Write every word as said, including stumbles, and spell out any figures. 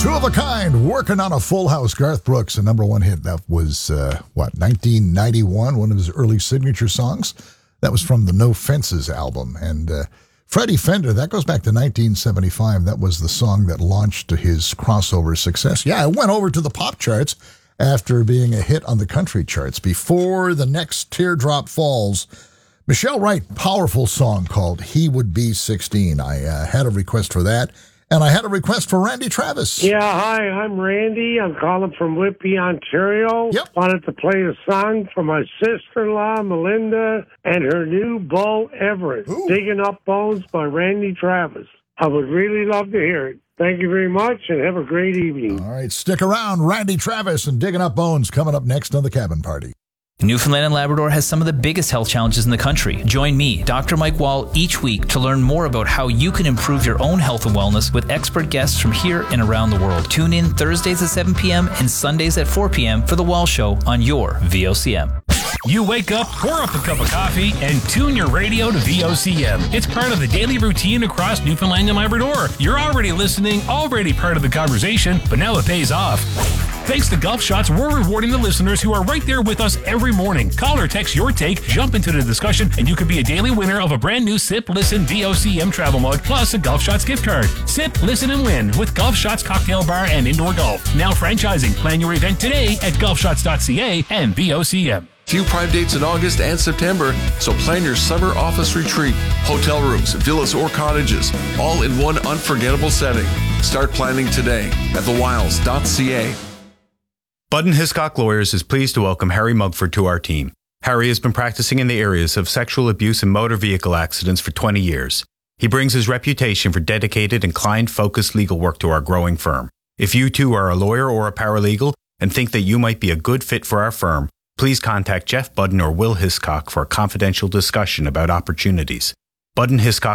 Two of a Kind, working on a full house. Garth Brooks, a number one hit. That was, uh, what, nineteen ninety-one, one of his early signature songs. That was from the No Fences album. And uh, Freddie Fender, that goes back to nineteen seventy-five. That was the song that launched his crossover success. Yeah, it went over to the pop charts after being a hit on the country charts. Before the Next Teardrop Falls, Michelle Wright, powerful song called He Would Be sixteen. I uh, had a request for that. And I had a request for Randy Travis. Yeah, hi, I'm Randy. I'm calling from Whitby, Ontario. Yep. Wanted to play a song for my sister-in-law, Melinda, and her new beau, Everett. Ooh. Digging Up Bones by Randy Travis. I would really love to hear it. Thank you very much, and have a great evening. All right, stick around. Randy Travis and Digging Up Bones coming up next on The Cabin Party. Newfoundland and Labrador has some of the biggest health challenges in the country. Join me, Doctor Mike Wall, each week to learn more about how you can improve your own health and wellness with expert guests from here and around the world. Tune in Thursdays at seven p.m. and Sundays at four p.m. for The Wall Show on your V O C M. You wake up, pour up a cup of coffee, and tune your radio to V O C M. It's part of the daily routine across Newfoundland and Labrador. You're already listening, already part of the conversation, but now it pays off. Thanks to Gulf Shots, we're rewarding the listeners who are right there with us every morning. Call or text your take, jump into the discussion, and you could be a daily winner of a brand new Sip, Listen, V O C M travel mug, plus a Gulf Shots gift card. Sip, listen, and win with Gulf Shots Cocktail Bar and Indoor Golf. Now franchising. Plan your event today at gulf shots dot c a and V O C M. Few prime dates in August and September, so plan your summer office retreat. Hotel rooms, villas, or cottages, all in one unforgettable setting. Start planning today at the wiles dot c a. Budden Hiscock Lawyers is pleased to welcome Harry Mugford to our team. Harry has been practicing in the areas of sexual abuse and motor vehicle accidents for twenty years. He brings his reputation for dedicated and client-focused legal work to our growing firm. If you too are a lawyer or a paralegal and think that you might be a good fit for our firm, please contact Jeff Budden or Will Hiscock for a confidential discussion about opportunities. Budden Hiscock